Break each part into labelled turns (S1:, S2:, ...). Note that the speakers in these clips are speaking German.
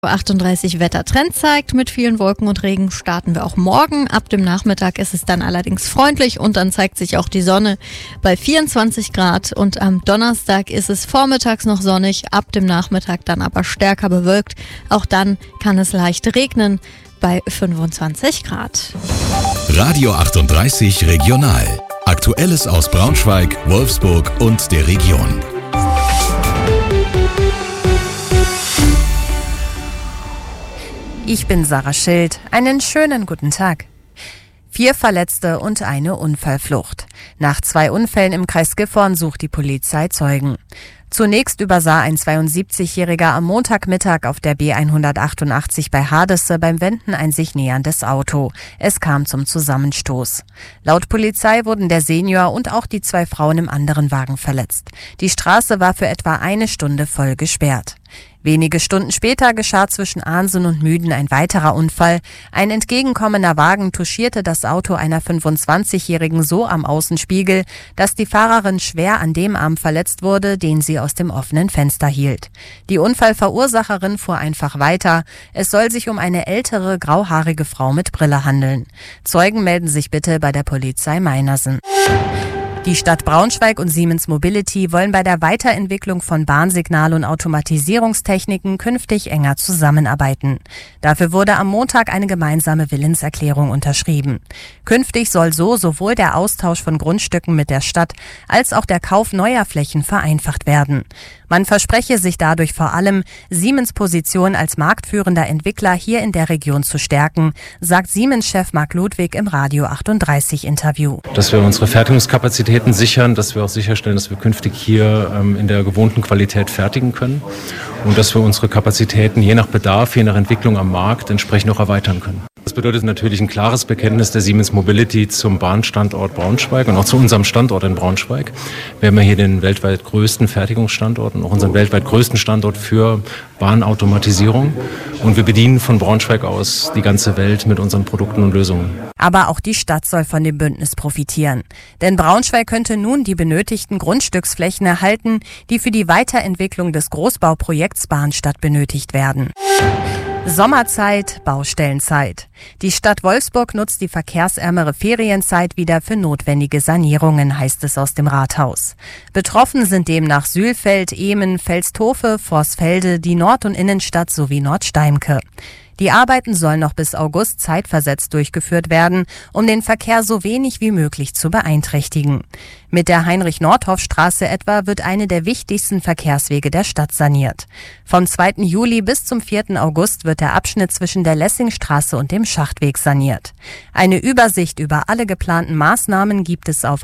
S1: 38 Wettertrend zeigt, mit vielen Wolken und Regen starten wir auch morgen. Ab dem Nachmittag ist es dann allerdings freundlich und dann zeigt sich auch die Sonne bei 24 Grad. Und am Donnerstag ist es vormittags noch sonnig, ab dem Nachmittag dann aber stärker bewölkt. Auch dann kann es leicht regnen bei 25 Grad.
S2: Radio 38 Regional. Aktuelles aus Braunschweig, Wolfsburg und der Region.
S3: Ich bin Sarah Schild. Einen schönen guten Tag. 4 Verletzte und eine Unfallflucht. Nach 2 Unfällen im Kreis Gifhorn sucht die Polizei Zeugen. Zunächst übersah ein 72-Jähriger am Montagmittag auf der B188 bei Hardesse beim Wenden ein sich näherndes Auto. Es kam zum Zusammenstoß. Laut Polizei wurden der Senior und auch die 2 Frauen im anderen Wagen verletzt. Die Straße war für etwa eine Stunde voll gesperrt. Wenige Stunden später geschah zwischen Ahnsen und Müden ein weiterer Unfall. Ein entgegenkommender Wagen touchierte das Auto einer 25-Jährigen so am Außenspiegel, dass die Fahrerin schwer an dem Arm verletzt wurde, den sie aus dem offenen Fenster hielt. Die Unfallverursacherin fuhr einfach weiter. Es soll sich um eine ältere, grauhaarige Frau mit Brille handeln. Zeugen melden sich bitte bei der Polizei Meinersen. Die Stadt Braunschweig und Siemens Mobility wollen bei der Weiterentwicklung von Bahnsignal- und Automatisierungstechniken künftig enger zusammenarbeiten. Dafür wurde am Montag eine gemeinsame Willenserklärung unterschrieben. Künftig soll so sowohl der Austausch von Grundstücken mit der Stadt als auch der Kauf neuer Flächen vereinfacht werden. Man verspreche sich dadurch vor allem, Siemens Position als marktführender Entwickler hier in der Region zu stärken, sagt Siemens-Chef Marc Ludwig im Radio 38 Interview.
S4: Dass wir unsere Fertigungskapazitäten sichern, dass wir auch sicherstellen, dass wir künftig hier in der gewohnten Qualität fertigen können und dass wir unsere Kapazitäten je nach Bedarf, je nach Entwicklung am Markt entsprechend auch erweitern können. Das bedeutet natürlich ein klares Bekenntnis der Siemens Mobility zum Bahnstandort Braunschweig und auch zu unserem Standort in Braunschweig. Wir haben ja hier den weltweit größten Fertigungsstandort und auch unseren weltweit größten Standort für Bahnautomatisierung. Und wir bedienen von Braunschweig aus die ganze Welt mit unseren Produkten und Lösungen.
S3: Aber auch die Stadt soll von dem Bündnis profitieren. Denn Braunschweig könnte nun die benötigten Grundstücksflächen erhalten, die für die Weiterentwicklung des Großbauprojekts Bahnstadt benötigt werden. Sommerzeit, Baustellenzeit. Die Stadt Wolfsburg nutzt die verkehrsärmere Ferienzeit wieder für notwendige Sanierungen, heißt es aus dem Rathaus. Betroffen sind demnach Sülfeld, Ehmen, Felstofe, Vorsfelde, die Nord- und Innenstadt sowie Nordsteimke. Die Arbeiten sollen noch bis August zeitversetzt durchgeführt werden, um den Verkehr so wenig wie möglich zu beeinträchtigen. Mit der Heinrich-Nordhoff-Straße etwa wird eine der wichtigsten Verkehrswege der Stadt saniert. Vom 2. Juli bis zum 4. August wird der Abschnitt zwischen der Lessingstraße und dem Schachtweg saniert. Eine Übersicht über alle geplanten Maßnahmen gibt es auf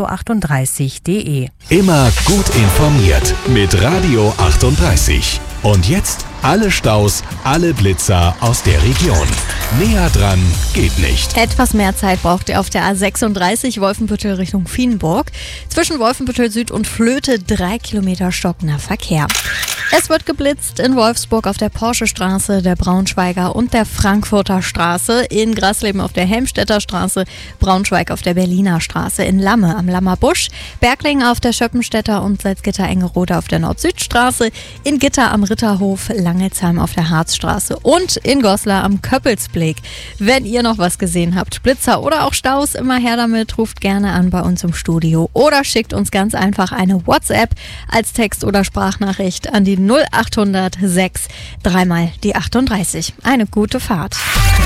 S3: radio38.de.
S2: Immer gut informiert mit Radio 38. Und jetzt alle Staus, alle Blitzer aus der Region. Näher dran geht nicht.
S1: Etwas mehr Zeit braucht ihr auf der A36 Wolfenbüttel Richtung Vienburg. Zwischen Wolfenbüttel Süd und Flöte 3 Kilometer stockender Verkehr. Es wird geblitzt in Wolfsburg auf der Porsche-Straße, der Braunschweiger und der Frankfurter Straße, in Grasleben auf der Helmstedter Straße, Braunschweig auf der Berliner Straße, in Lamme am Lammer Busch, Berglingen auf der Schöppenstädter und Salzgitter-Engerode auf der Nord-Süd-Straße, in Gitter am Ritterhof, Langelsheim auf der Harzstraße und in Goslar am Köppelsblick. Wenn ihr noch was gesehen habt, Blitzer oder auch Staus, immer her damit, ruft gerne an bei uns im Studio oder schickt uns ganz einfach eine WhatsApp als Text- oder Sprachnachricht an die 0800 6 3 die 38. Eine gute Fahrt.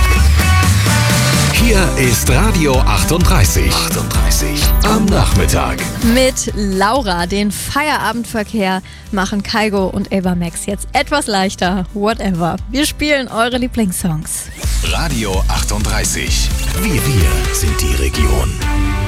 S2: Hier ist Radio 38. Am Nachmittag.
S1: Mit Laura, den Feierabendverkehr machen Kaigo und Ava Max jetzt etwas leichter. Whatever. Wir spielen eure Lieblingssongs.
S2: Radio 38. Wir sind die Region.